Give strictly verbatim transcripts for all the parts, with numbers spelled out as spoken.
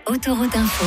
Autoroute Info.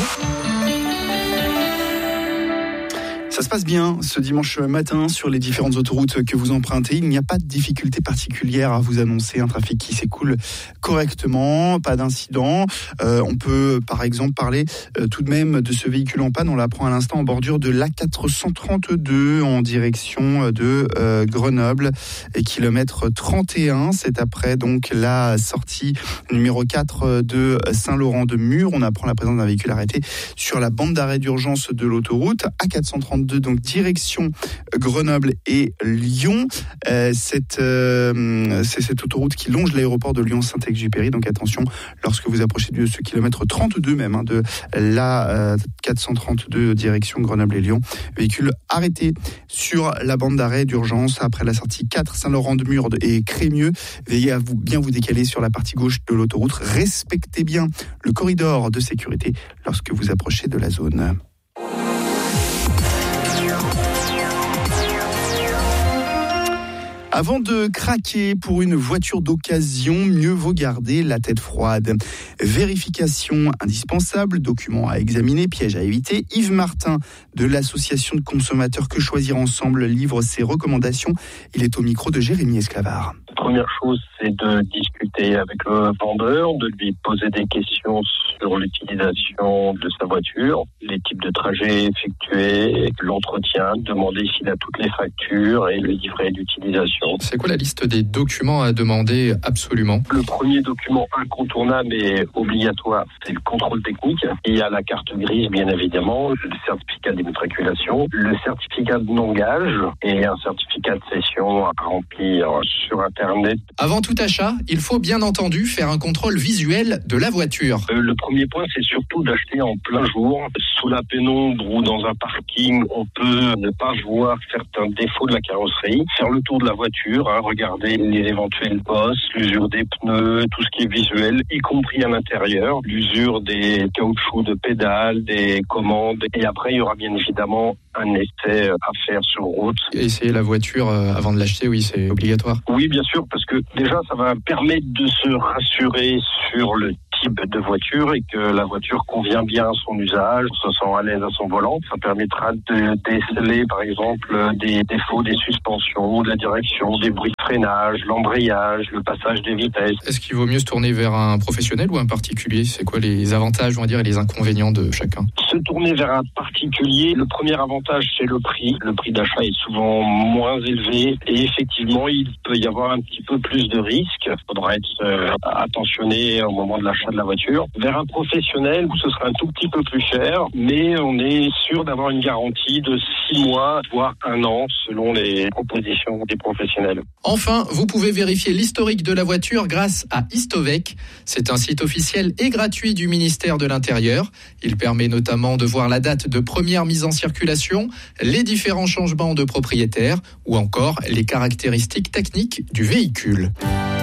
Ça se passe bien ce dimanche matin sur les différentes autoroutes que vous empruntez. Il n'y a pas de difficulté particulière à vous annoncer. Un trafic qui s'écoule correctement, pas d'incident. Euh, on peut par exemple parler euh, tout de même de ce véhicule en panne. On l'apprend à l'instant en bordure de l'A quatre cent trente-deux en direction de euh, Grenoble et kilomètre trente et un. C'est après donc la sortie numéro quatre de Saint-Laurent-de-Mur. On apprend la présence d'un véhicule arrêté sur la bande d'arrêt d'urgence de l'autoroute A quatre cent trente-deux. Donc direction Grenoble et Lyon. Euh, cette, euh, c'est cette autoroute qui longe l'aéroport de Lyon-Saint-Exupéry. Donc attention, lorsque vous approchez de ce kilomètre trente-deux même hein, de la euh, quatre cent trente-deux direction Grenoble et Lyon. Véhicule arrêté sur la bande d'arrêt d'urgence après la sortie quatre Saint-Laurent-de-Mur et Crémieux. Veillez à vous, bien vous décaler sur la partie gauche de l'autoroute. Respectez bien le corridor de sécurité lorsque vous approchez de la zone. Avant de craquer pour une voiture d'occasion, mieux vaut garder la tête froide. Vérification indispensable, documents à examiner, pièges à éviter. Yves Martin de l'association de consommateurs Que Choisir Ensemble livre ses recommandations. Il est au micro de Jérémy Esclavard. La première chose, c'est de discuter avec le vendeur, de lui poser des questions sur l'utilisation de sa voiture, les types de trajets effectués, l'entretien, demander s'il a toutes les factures et le livret d'utilisation. C'est quoi la liste des documents à demander absolument ? Le premier document incontournable et obligatoire, c'est le contrôle technique. Il y a la carte grise, bien évidemment, le certificat d'immatriculation, le certificat de non-gage et un certificat de cession à remplir sur Internet. Avant tout achat, il faut bien entendu faire un contrôle visuel de la voiture. Euh, le premier point, c'est surtout d'acheter en plein jour. Sous la pénombre ou dans un parking, on peut ne pas voir certains défauts de la carrosserie. Faire le tour de la voiture, hein, regarder les éventuelles bosses, l'usure des pneus, tout ce qui est visuel, y compris à l'intérieur, l'usure des caoutchoucs de pédales, des commandes. Et après, il y aura bien évidemment un essai à faire sur route. Essayer la voiture avant de l'acheter, oui, c'est obligatoire. Oui, bien sûr, parce que déjà, ça va permettre de se rassurer sur le type de voiture et que la voiture convient bien à son usage, se sent à l'aise à son volant. Ça permettra de déceler, par exemple, des défauts des suspensions, de la direction, des bruits de freinage, l'embrayage, le passage des vitesses. Est-ce qu'il vaut mieux se tourner vers un professionnel ou un particulier ? C'est quoi les avantages, on va dire, et les inconvénients de chacun ? Se tourner vers un particulier, le premier avantage, c'est le prix. Le prix d'achat est souvent moins élevé et effectivement, il peut y avoir un petit peu plus de risques. Il faudra être euh, attentionné au moment de l'achat de la voiture. Vers un professionnel, ce sera un tout petit peu plus cher, mais on est sûr d'avoir une garantie de six mois, voire un an, selon les propositions des professionnels. Enfin, vous pouvez vérifier l'historique de la voiture grâce à Histovec. C'est un site officiel et gratuit du ministère de l'Intérieur. Il permet notamment de voir la date de première mise en circulation, les différents changements de propriétaire ou encore les caractéristiques techniques du véhicule.